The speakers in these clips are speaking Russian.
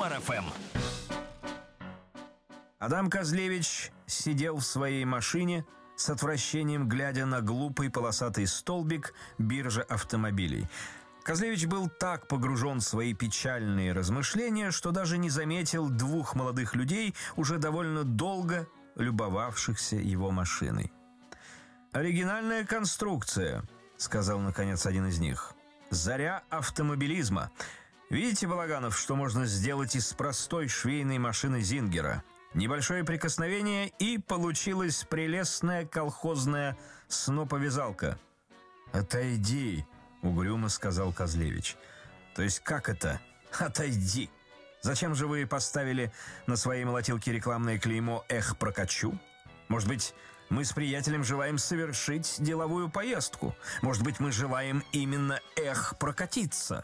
Юмор-ФМ. Адам Козлевич сидел в своей машине, с отвращением глядя на глупый полосатый столбик биржи автомобилей. Козлевич был так погружен в свои печальные размышления, что даже не заметил двух молодых людей, уже довольно долго любовавшихся его машиной. «Оригинальная конструкция», — сказал наконец один из них. «Заря автомобилизма. Видите, Балаганов, что можно сделать из простой швейной машины Зингера? Небольшое прикосновение, и получилась прелестная колхозная сноповязалка». «Отойди», — угрюмо сказал Козлевич. «То есть как это? Отойди? Зачем же вы поставили на своей молотилке рекламное клеймо «Эх, прокачу»? Может быть, мы с приятелем желаем совершить деловую поездку? Может быть, мы желаем именно «Эх, прокатиться»?»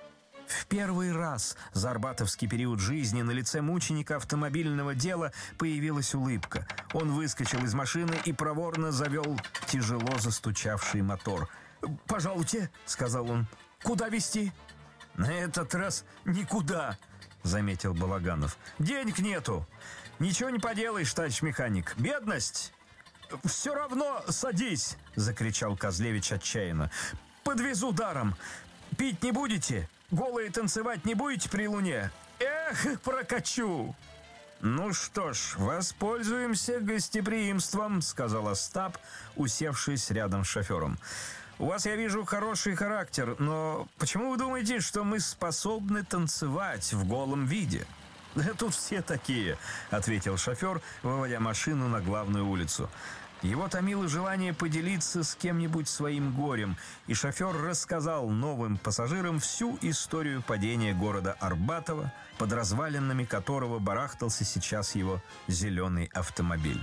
В первый раз за арбатовский период жизни на лице мученика автомобильного дела появилась улыбка. Он выскочил из машины и проворно завел тяжело застучавший мотор. «Пожалуйте», — сказал он, — «куда везти?» «На этот раз никуда», — заметил Балаганов. «Денег нету. Ничего не поделаешь, товарищ механик. Бедность». «Все равно садись», — закричал Козлевич отчаянно. «Подвезу даром. Пить не будете? Голые танцевать не будете при луне? Эх, прокачу!» «Ну что ж, воспользуемся гостеприимством», — сказал Остап, усевшись рядом с шофером. «У вас, я вижу, хороший характер, но почему вы думаете, что мы способны танцевать в голом виде?» «Да тут все такие», — ответил шофер, выводя машину на главную улицу. Его томило желание поделиться с кем-нибудь своим горем, и шофер рассказал новым пассажирам всю историю падения города Арбатова, под развалинами которого барахтался сейчас его зеленый автомобиль.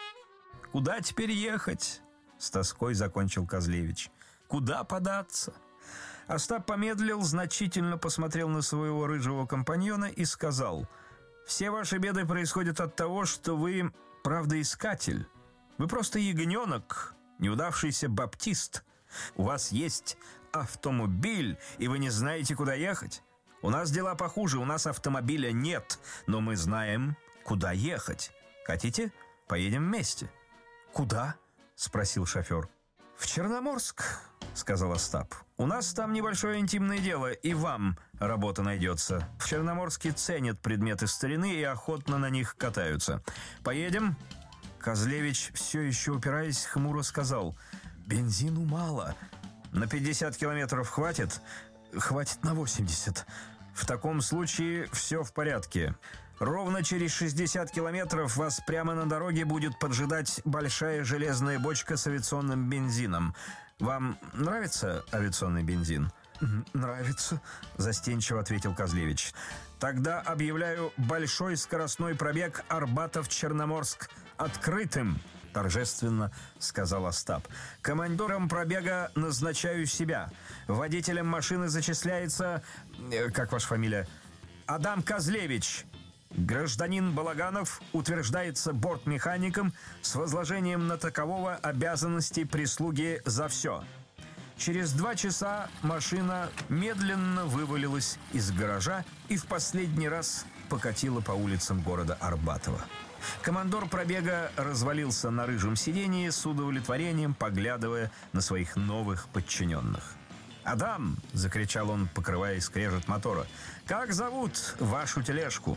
«Куда теперь ехать?» — с тоской закончил Козлевич. «Куда податься?» Остап помедлил, значительно посмотрел на своего рыжего компаньона и сказал: «Все ваши беды происходят от того, что вы правдоискатель. Вы просто ягненок, неудавшийся баптист. У вас есть автомобиль, и вы не знаете, куда ехать. У нас дела похуже, у нас автомобиля нет, но мы знаем, куда ехать. Хотите, поедем вместе?» «Куда?» — спросил шофер. «В Черноморск», — сказал Остап. «У нас там небольшое интимное дело, и вам работа найдется. В Черноморске ценят предметы старины и охотно на них катаются. Поедем?» Козлевич, все еще упираясь, хмуро сказал: «Бензину мало. На 50 километров хватит?» «Хватит на 80. В таком случае все в порядке. Ровно через 60 километров вас прямо на дороге будет поджидать большая железная бочка с авиационным бензином. Вам нравится авиационный бензин?» «Нравится», — застенчиво ответил Козлевич. «Тогда объявляю большой скоростной пробег Арбатов-Черноморск открытым», — торжественно сказал Остап. «Командором пробега назначаю себя. Водителем машины зачисляется... Как ваша фамилия?» «Адам Козлевич. Гражданин Балаганов утверждается бортмехаником с возложением на такового обязанностей прислуги за все». Через 2 часа машина медленно вывалилась из гаража и в последний раз покатила по улицам города Арбатова. Командор пробега развалился на рыжем сиденье с удовлетворением, поглядывая на своих новых подчиненных. «Адам!» — закричал он, покрывая скрежет мотора. «Как зовут вашу тележку?»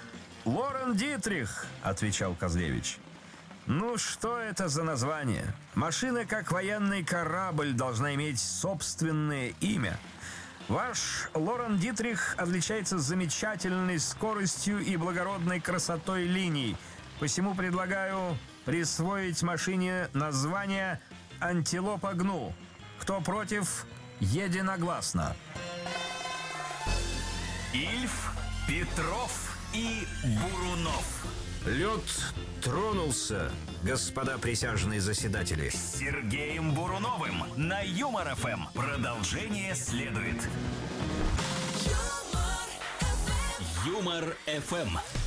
«Лорен Дитрих!» — отвечал Козлевич. «Ну, что это за название? Машина, как военный корабль, должна иметь собственное имя. Ваш Лорен Дитрих отличается замечательной скоростью и благородной красотой линий. Посему предлагаю присвоить машине название «Антилопа Гну». Кто против, единогласно». Ильф, Петров и Бурунов. Лед тронулся, господа присяжные заседатели. С Сергеем Буруновым на Юмор-ФМ. Продолжение следует. Юмор-ФМ.